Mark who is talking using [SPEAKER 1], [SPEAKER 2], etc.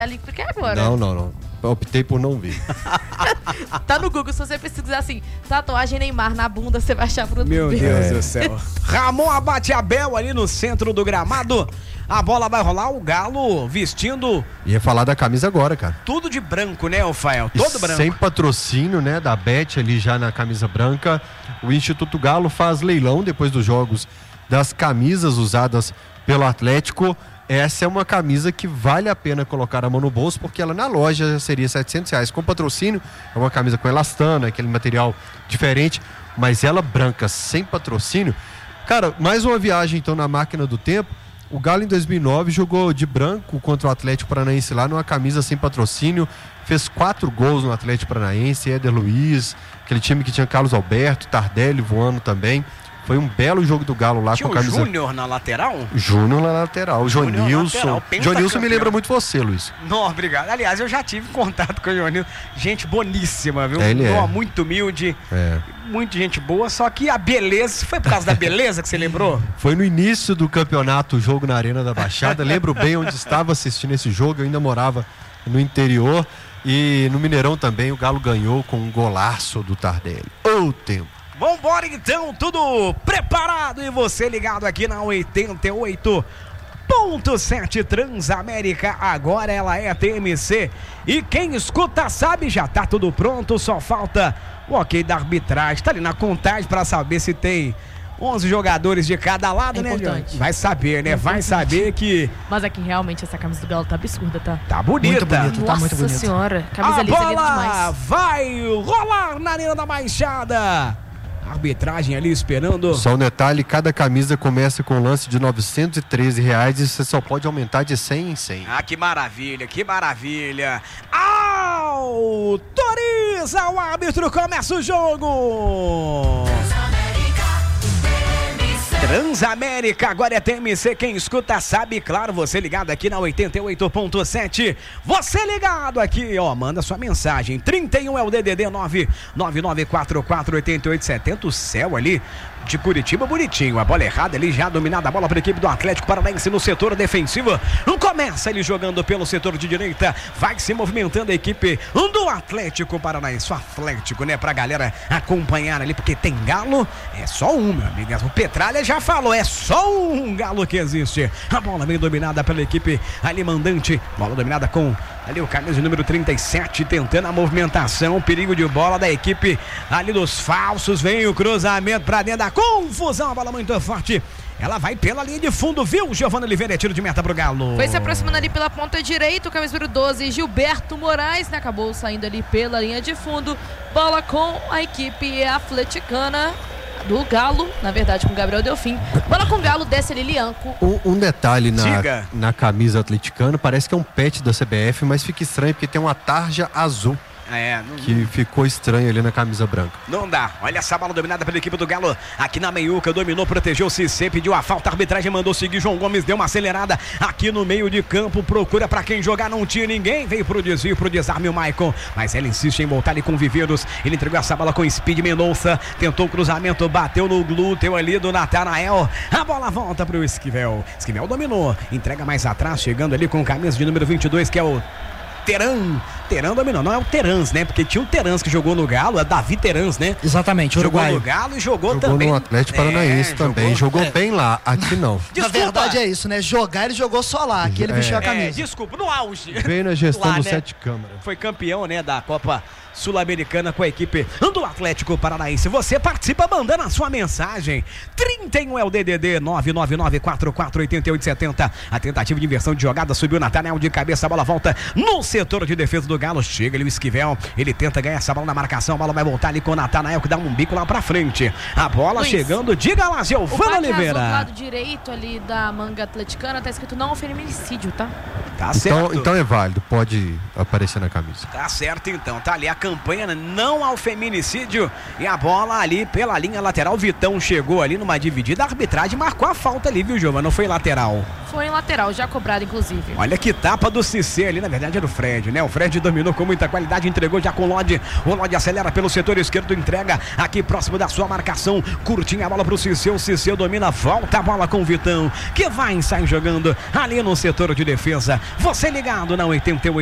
[SPEAKER 1] ali, porque agora.
[SPEAKER 2] Não. Optei por não ver.
[SPEAKER 1] Tá no Google, se você pesquisar assim, tatuagem Neymar na bunda, você vai achar pro
[SPEAKER 3] Meu Deus do céu. Ramon abate Abel ali no centro do gramado. A bola vai rolar, o Galo vestindo...
[SPEAKER 2] Ia falar da camisa agora, cara.
[SPEAKER 3] Tudo de branco, né, Rafael? Todo branco.
[SPEAKER 2] Sem patrocínio, né, da Bet ali já na camisa branca. O Instituto Galo faz leilão depois dos jogos das camisas usadas pelo Atlético. Essa é uma camisa que vale a pena colocar a mão no bolso, porque ela na loja seria R$700. Com patrocínio, é uma camisa com elastano, aquele material diferente, mas ela branca, sem patrocínio. Cara, mais uma viagem então na máquina do tempo. O Galo em 2009 jogou de branco contra o Atlético Paranaense lá numa camisa sem patrocínio, fez 4 gols no Atlético Paranaense, Éder Luiz, aquele time que tinha Carlos Alberto, Tardelli voando também. Foi um belo jogo do Galo lá.
[SPEAKER 3] Tinha
[SPEAKER 2] com a camisa...
[SPEAKER 3] Júnior na lateral?
[SPEAKER 2] Júnior na lateral. Jonilson. Jonilson me lembra muito você, Luiz.
[SPEAKER 3] Não, obrigado. Aliás, eu já tive contato com o Jonilson. Gente boníssima, viu?
[SPEAKER 2] Ele é.
[SPEAKER 3] Muito humilde. Muito gente boa, só que a beleza... Foi por causa da beleza que você lembrou?
[SPEAKER 2] Foi no início do campeonato, o jogo na Arena da Baixada. Lembro bem onde estava assistindo esse jogo. Eu ainda morava no interior. E no Mineirão também o Galo ganhou com um golaço do Tardelli. O tempo.
[SPEAKER 3] Vambora então, tudo preparado e você ligado aqui na 88.7 Transamérica, agora ela é a TMC e quem escuta sabe, já tá tudo pronto, só falta o ok da arbitragem, tá ali na contagem para saber se tem 11 jogadores de cada lado, né,
[SPEAKER 1] importante.
[SPEAKER 3] Vai saber, né? Vai saber que...
[SPEAKER 1] Mas aqui realmente essa camisa do Galo tá absurda, tá?
[SPEAKER 3] Tá bonita.
[SPEAKER 4] Muito bonito, tá muito bonito.
[SPEAKER 1] Nossa senhora, camisa lisa linda
[SPEAKER 3] bola
[SPEAKER 1] demais.
[SPEAKER 3] vai rolar na Arena da Baixada. Arbitragem ali esperando.
[SPEAKER 2] Só um detalhe, cada camisa começa com um lance de R$913 e você só pode aumentar de 100 em 100.
[SPEAKER 3] Ah, que maravilha, que maravilha. Autoriza o árbitro, começa o jogo. Transamérica, agora é TMC, quem escuta sabe, claro, você ligado aqui na 88.7, você ligado aqui, ó, manda sua mensagem, 31 é o DDD 999448870, o céu ali de Curitiba, bonitinho, a bola errada ali, já dominada a bola para a equipe do Atlético Paranaense no setor defensivo, começa ele jogando pelo setor de direita, vai se movimentando a equipe do Atlético Paranaense, o Atlético, né, pra galera acompanhar ali, porque tem Galo, é só um, meu amigo, o Petralha já falou, é só um Galo que existe, a bola vem dominada pela equipe ali mandante, bola dominada com ali o camisa de número 37, tentando a movimentação, perigo de bola da equipe ali dos falsos, vem o cruzamento pra dentro da confusão, a bola muito forte, ela vai pela linha de fundo, viu? Giovana Oliveira, tiro de meta pro Galo.
[SPEAKER 1] Foi se aproximando ali pela ponta direita, o camisa número 12, Gilberto Moraes, né? Acabou saindo ali pela linha de fundo, bola com a equipe atleticana do Galo, na verdade com o Gabriel Delfim, bola com o Galo, desce ali Lianco.
[SPEAKER 2] Um detalhe na camisa atleticana, parece que é um pet da CBF, mas fica estranho porque tem uma tarja azul. Que ficou estranho ali na camisa branca.
[SPEAKER 3] Não dá, olha essa bola dominada pela equipe do Galo, aqui na meiuca, dominou, protegeu o Cissé, pediu a falta, a arbitragem mandou seguir, João Gomes deu uma acelerada aqui no meio de campo, procura pra quem jogar, não tinha ninguém, veio pro desvio, pro desarme o Maicon, mas ela insiste em voltar ali com o Viveiros, ele entregou essa bola com Speed Mendonça, tentou o cruzamento, bateu no glúteo ali do Natanael, a bola volta pro Esquivel dominou, entrega mais atrás, chegando ali com o camisa de número 22, que é o Teran dominou, não é o Terans, né? Porque tinha um Terans que jogou no Galo, é Davi Terans, né?
[SPEAKER 4] Exatamente, uruguaio.
[SPEAKER 3] Jogou no Galo e jogou também
[SPEAKER 2] no Atlético Paranaense também, jogou bem lá, aqui não.
[SPEAKER 4] Na verdade é isso, né? Jogar, ele jogou só lá, aqui ele vestiu a camisa.
[SPEAKER 3] Desculpa, no auge.
[SPEAKER 2] Veio na gestão
[SPEAKER 3] lá,
[SPEAKER 2] do
[SPEAKER 3] né?
[SPEAKER 2] Sete Câmara.
[SPEAKER 3] Foi campeão, né, da Copa Sul-Americana com a equipe do Atlético Paranaense. Você participa mandando a sua mensagem. 31 é o DDD 999448870. A tentativa de inversão de jogada subiu Natanael de cabeça, a bola volta no setor de defesa do Galo. Chega ali o Esquivel, ele tenta ganhar essa bola na marcação, a bola vai voltar ali com o Natanael que dá um bico lá pra frente. A bola
[SPEAKER 1] Luiz,
[SPEAKER 3] chegando, diga lá, Giovana Oliveira.
[SPEAKER 1] Do lado direito ali da manga atleticana tá escrito não ao feminicídio, tá?
[SPEAKER 3] Tá certo.
[SPEAKER 2] Então é válido, pode aparecer na camisa.
[SPEAKER 3] Tá certo então, tá ali a campanha não ao feminicídio e a bola ali pela linha lateral, Vitão chegou ali numa dividida, a arbitragem marcou a falta ali, viu, Giovana? Não foi lateral.
[SPEAKER 1] Foi em lateral, já cobrado inclusive.
[SPEAKER 3] Olha que tapa do Cissé ali, na verdade era o Fred, né? O Fred dominou com muita qualidade, entregou já com o Lodi acelera pelo setor esquerdo, entrega aqui próximo da sua marcação, curtinha a bola pro Cissé, o Cissé domina, volta a bola com o Vitão, que vai sair jogando ali no setor de defesa, Você ligado na 88.